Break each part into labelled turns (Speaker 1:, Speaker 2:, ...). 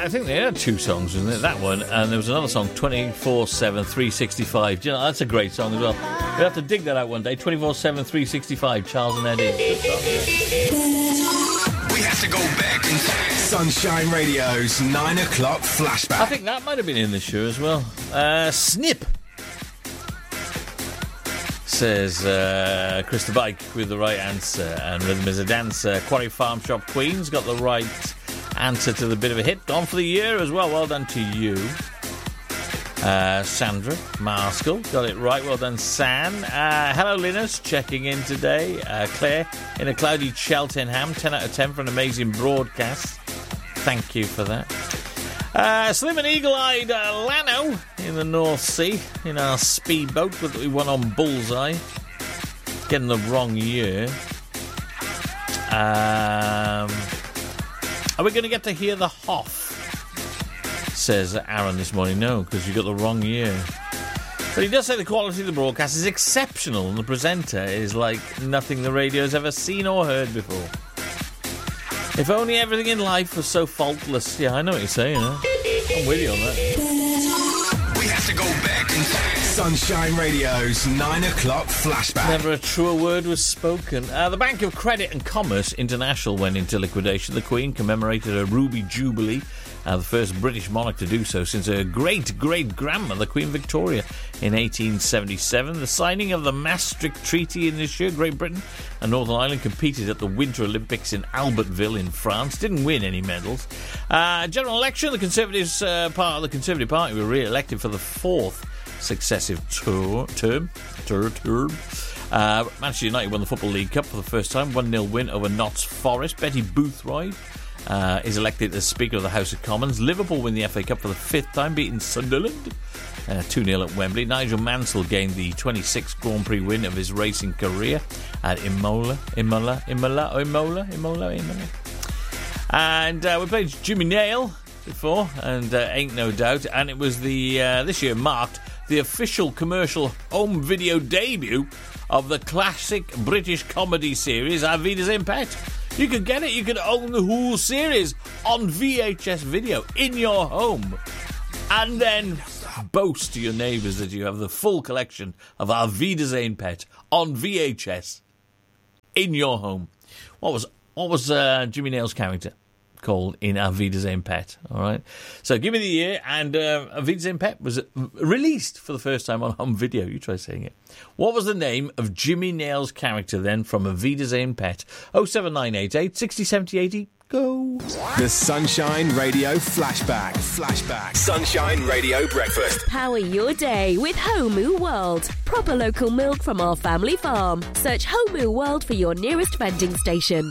Speaker 1: I think they had two songs, wasn't it? That one, and there was another song, 24/7 365. Do you know, that's a great song as well. We'll have to dig that out one day. 24/7 365, Charles and Eddie. Good song, yeah.
Speaker 2: We have to go back in time. Sunshine Radio's 9 o'clock flashback.
Speaker 1: I think that might have been in this show as well. Snip, says Krista Bike with the right answer. And Rhythm is a Dancer. Quarry Farm Shop Queen's got the right answer to the bit of a hit. Gone for the year as well. Well done to you. Sandra Marskell got it right. Well done, San. Hello, Linus, checking in today. Claire in a cloudy Cheltenham. 10 out of 10 for an amazing broadcast. Thank you for that. Slim and eagle-eyed Lano in the North Sea in our speedboat that we won on Bullseye. Getting the wrong year. Are we going to get to hear the Hoff? Says Aaron this morning. No, because you got the wrong year. But he does say the quality of the broadcast is exceptional and the presenter is like nothing the radio's ever seen or heard before. If only everything in life was so faultless. Yeah, I know what you're saying, huh? I'm with you on that.
Speaker 2: We have to go back in time. Sunshine Radio's 9 o'clock flashback.
Speaker 1: Never a truer word was spoken. The Bank of Credit and Commerce International went into liquidation. The Queen commemorated her Ruby Jubilee, the first British monarch to do so since her great-great-grandmother, Queen Victoria, in 1877. The signing of the Maastricht Treaty in this year, Great Britain and Northern Ireland competed at the Winter Olympics in Albertville in France. Didn't win any medals. General election, the Conservatives, part of the Conservative Party were re-elected for the fourth successive term. Manchester United won the Football League Cup for the first time, 1-0 win over Notts Forest. Betty Boothroyd is elected as Speaker of the House of Commons. Liverpool win the FA Cup for the fifth time, beating Sunderland 2-0 at Wembley. Nigel Mansell gained the 26th Grand Prix win of his racing career at Imola. And we played Jimmy Nail before, and Ain't No Doubt, and it was the this year marked the official commercial home video debut of the classic British comedy series Our Vida's in Pet. You could get it, you could own the whole series on VHS video in your home, and then boast to your neighbours that you have the full collection of Our Vida's in Pet on VHS in your home. What was Jimmy Nail's character called in Our Vida's in Pet? All right, so give me the year, and Our Vida's in Pet was released for the first time on home video. You try saying it. What was the name of Jimmy Nail's character then from Our Vida's in Pet? 07988 60 70 80. Go.
Speaker 2: The Sunshine Radio Flashback. Sunshine Radio Breakfast.
Speaker 3: Power your day with Homu World. Proper local milk from our family farm. Search Homu World for your nearest vending station.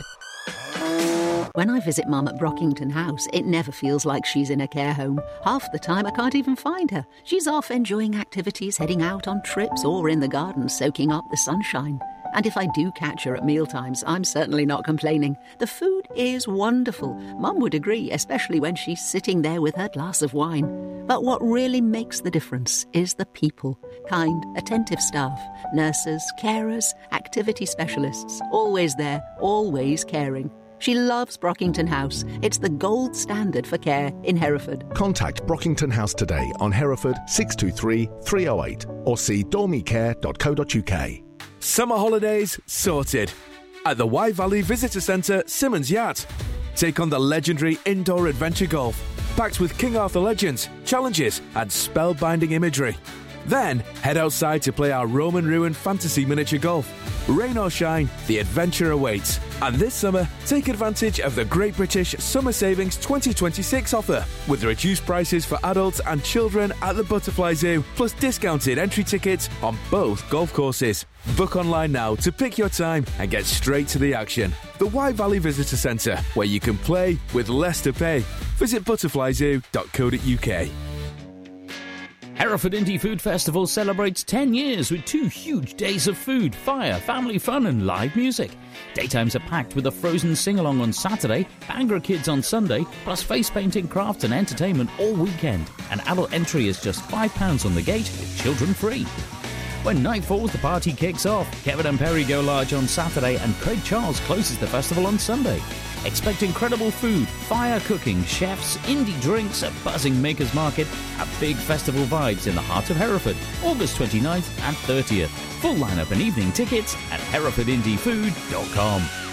Speaker 4: When I visit Mum at Brockington House, it never feels like she's in a care home. Half the time I can't even find her. She's off enjoying activities, heading out on trips, or in the garden soaking up the sunshine. And if I do catch her at mealtimes, I'm certainly not complaining. The food is wonderful. Mum would agree, especially when she's sitting there with her glass of wine. But what really makes the difference is the people. Kind, attentive staff, nurses, carers, activity specialists. Always there, always caring. She loves Brockington House. It's the gold standard for care in Hereford.
Speaker 5: Contact Brockington House today on Hereford 623 308 or see dormicare.co.uk.
Speaker 6: Summer holidays sorted. At the Wye Valley Visitor Centre, Simmons Yacht. Take on the legendary indoor adventure golf, packed with King Arthur legends, challenges and spellbinding imagery. Then head outside to play our Roman ruin fantasy miniature golf. Rain or shine, the adventure awaits. And this summer, take advantage of the Great British Summer Savings 2026 offer, with reduced prices for adults and children at the Butterfly Zoo, plus discounted entry tickets on both golf courses. Book online now to pick your time and get straight to the action. The Wye Valley Visitor Centre, where you can play with less to pay. Visit butterflyzoo.co.uk.
Speaker 7: Hereford Indie Food Festival celebrates 10 years with 2 huge days of food, fire, family fun and live music. Daytimes are packed with a Frozen sing-along on Saturday, Bhangra Kids on Sunday, plus face painting, crafts and entertainment all weekend. An adult entry is just £5 on the gate, with children free. When night falls, the party kicks off. Kevin and Perry go large on Saturday and Craig Charles closes the festival on Sunday. Expect incredible food, fire cooking, chefs, indie drinks, a buzzing makers market, and big festival vibes in the heart of Hereford, August 29th and 30th. Full lineup and evening tickets at herefordindiefood.com.